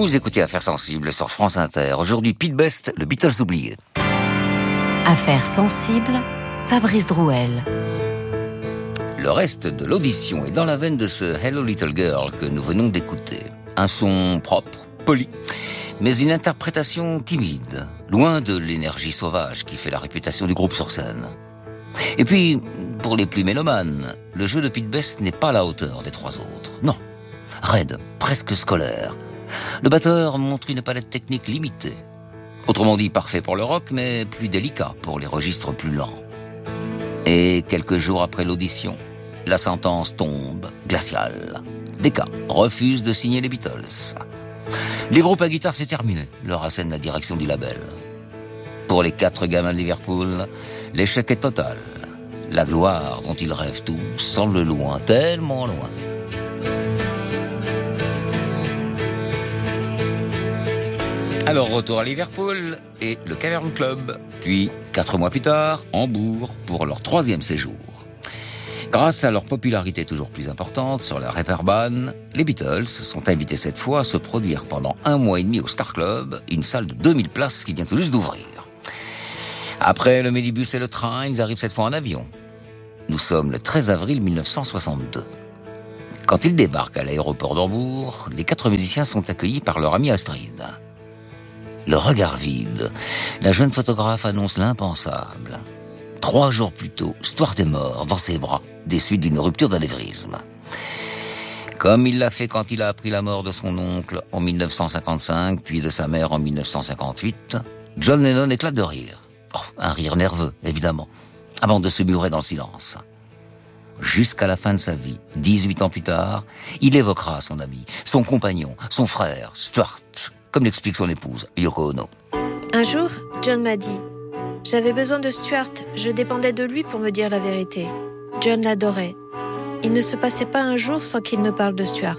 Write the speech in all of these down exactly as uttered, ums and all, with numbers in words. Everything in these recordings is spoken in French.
Vous écoutez Affaires sensibles sur France Inter. Aujourd'hui, Pete Best, le Beatles oublié. Affaires sensibles, Fabrice Drouel. Le reste de l'audition est dans la veine de ce Hello Little Girl que nous venons d'écouter. Un son propre, poli, mais une interprétation timide, loin de l'énergie sauvage qui fait la réputation du groupe sur scène. Et puis, pour les plus mélomanes, le jeu de Pete Best n'est pas à la hauteur des trois autres. Non, raide, presque scolaire. Le batteur montre une palette technique limitée. Autrement dit, parfait pour le rock, mais plus délicat pour les registres plus lents. Et quelques jours après l'audition, la sentence tombe, glaciale. Decca refuse de signer les Beatles. Les groupes à guitare, c'est terminé, leur assène la direction du label. Pour les quatre gamins de Liverpool, l'échec est total. La gloire dont ils rêvent tous semble loin, tellement loin. Alors retour à Liverpool et le Cavern Club, puis quatre mois plus tard, Hambourg pour leur troisième séjour. Grâce à leur popularité toujours plus importante sur la Reeperbahn, les Beatles sont invités cette fois à se produire pendant un mois et demi au Star Club, une salle de deux mille places qui vient tout juste d'ouvrir. Après le minibus et le train, ils arrivent cette fois en avion. Nous sommes le treize avril mille neuf cent soixante-deux. Quand ils débarquent à l'aéroport d'Hambourg, les quatre musiciens sont accueillis par leur amie Astrid. Le regard vide, la jeune photographe annonce l'impensable. Trois jours plus tôt, Stuart est mort dans ses bras, des suites d'une rupture d'anévrisme. Comme il l'a fait quand il a appris la mort de son oncle en mille neuf cent cinquante-cinq, puis de sa mère en mille neuf cent cinquante-huit, John Lennon éclate de rire. Oh, un rire nerveux, évidemment, avant de se murer dans le silence. Jusqu'à la fin de sa vie, dix-huit ans plus tard, il évoquera son ami, son compagnon, son frère, Stuart, comme l'explique son épouse, Yoko Ono. Un jour, John m'a dit « J'avais besoin de Stuart, je dépendais de lui pour me dire la vérité. » John l'adorait. Il ne se passait pas un jour sans qu'il ne parle de Stuart.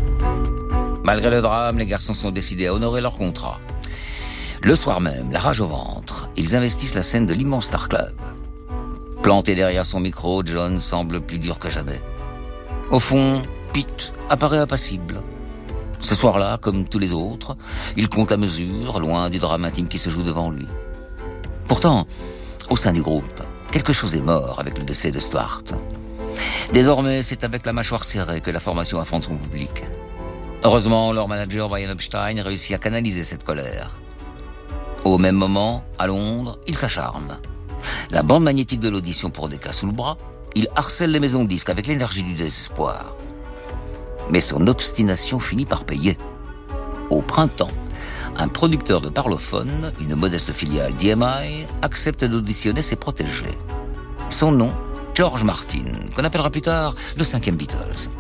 Malgré le drame, les garçons sont décidés à honorer leur contrat. Le soir même, la rage au ventre, ils investissent la scène de l'immense Star Club. Planté derrière son micro, John semble plus dur que jamais. Au fond, Pete apparaît impassible. Ce soir-là, comme tous les autres, il compte la mesure, loin du drame intime qui se joue devant lui. Pourtant, au sein du groupe, quelque chose est mort avec le décès de Stuart. Désormais, c'est avec la mâchoire serrée que la formation affronte son public. Heureusement, leur manager Brian Epstein réussit à canaliser cette colère. Au même moment, à Londres, il s'acharne. La bande magnétique de l'audition pour Decca sous le bras, il harcèle les maisons de disques avec l'énergie du désespoir. Mais son obstination finit par payer. Au printemps, un producteur de parlophone, une modeste filiale d'E M I, accepte d'auditionner ses protégés. Son nom, George Martin, qu'on appellera plus tard le cinquième Beatles.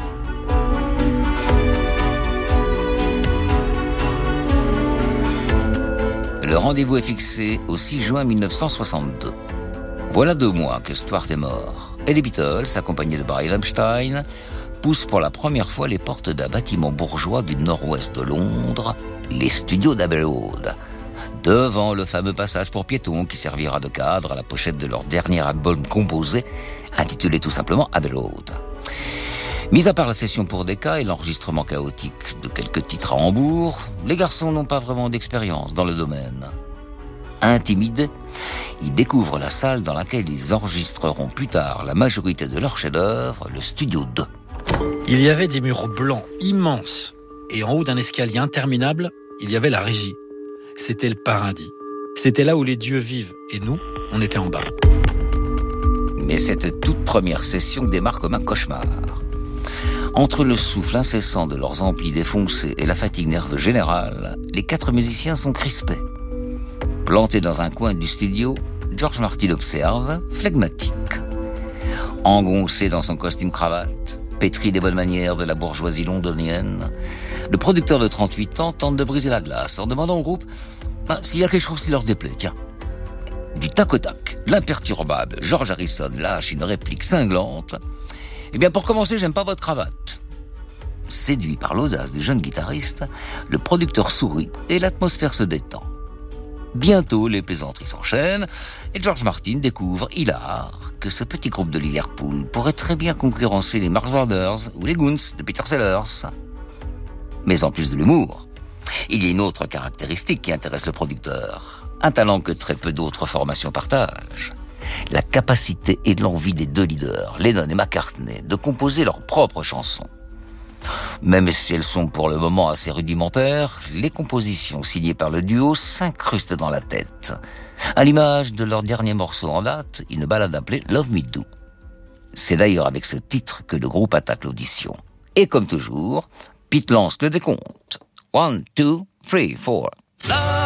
Le rendez-vous est fixé au six juin mille neuf cent soixante-deux. Voilà deux mois que Stuart est mort, et les Beatles, accompagnés de Brian Epstein, poussent pour la première fois les portes d'un bâtiment bourgeois du nord-ouest de Londres, les studios d'Abbey Road, devant le fameux passage pour piétons qui servira de cadre à la pochette de leur dernier album composé, intitulé tout simplement Abbey Road. Mis à part la session pour Decca et l'enregistrement chaotique de quelques titres à Hambourg, les garçons n'ont pas vraiment d'expérience dans le domaine. Intimidés, ils découvrent la salle dans laquelle ils enregistreront plus tard la majorité de leurs chefs-d'œuvre, le Studio deux. Il y avait des murs blancs immenses, et en haut d'un escalier interminable, il y avait la régie. C'était le paradis. C'était là où les dieux vivent, et nous, on était en bas. Mais cette toute première session démarre comme un cauchemar. Entre le souffle incessant de leurs amplis défoncés et la fatigue nerveuse générale, les quatre musiciens sont crispés. Planté dans un coin du studio, George Martin observe, flegmatique. Engoncé dans son costume cravate, pétri des bonnes manières de la bourgeoisie londonienne, le producteur de trente-huit ans tente de briser la glace en demandant au groupe bah, s'il y a quelque chose qui leur déplaît, tiens. Du tac au tac, l'imperturbable George Harrison lâche une réplique cinglante. Eh bien, pour commencer, j'aime pas votre cravate. Séduit par l'audace du jeune guitariste, le producteur sourit et l'atmosphère se détend. Bientôt, les plaisanteries s'enchaînent et George Martin découvre, hilar, que ce petit groupe de Liverpool pourrait très bien concurrencer les Marx Brothers ou les Goons de Peter Sellers. Mais en plus de l'humour, Il y a une autre caractéristique qui intéresse le producteur, un talent que très peu d'autres formations partagent. La capacité et l'envie des deux leaders, Lennon et McCartney, de composer leurs propres chansons. Même si elles sont pour le moment assez rudimentaires, les compositions signées par le duo s'incrustent dans la tête. À l'image de leur dernier morceau en date, une ballade appelée Love Me Do. C'est d'ailleurs avec ce titre que le groupe attaque l'audition. Et comme toujours, Pete lance le décompte. One, two, three, four. Love